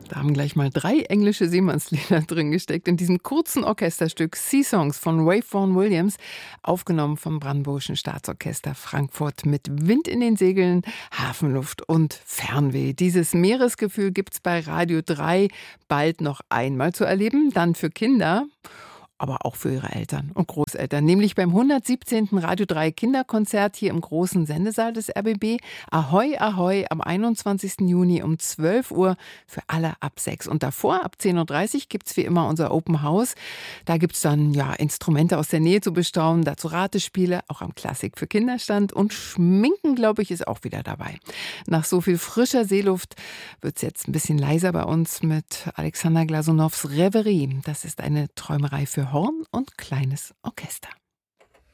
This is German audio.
Da haben gleich mal 3 englische Seemannslieder drin gesteckt in diesem kurzen Orchesterstück Sea Songs von Ralph Vaughan Williams, aufgenommen vom Brandenburgischen Staatsorchester Frankfurt mit Wind in den Segeln, Hafenluft und Fernweh. Dieses Meeresgefühl gibt's bei Radio 3 bald noch einmal zu erleben, dann für Kinder, aber auch für ihre Eltern und Großeltern, nämlich beim 117. Radio 3 Kinderkonzert hier im großen Sendesaal des RBB. Ahoi, ahoi, am 21. Juni um 12 Uhr für alle ab 6. Und davor, ab 10.30 Uhr, gibt's wie immer unser Open House. Da gibt's dann Instrumente aus der Nähe zu bestaunen, dazu Ratespiele, auch am Klassik für Kinderstand und Schminken, glaube ich, ist auch wieder dabei. Nach so viel frischer Seeluft wird's jetzt ein bisschen leiser bei uns mit Alexander Glasunows Reverie. Das ist eine Träumerei für Horn und kleines Orchester.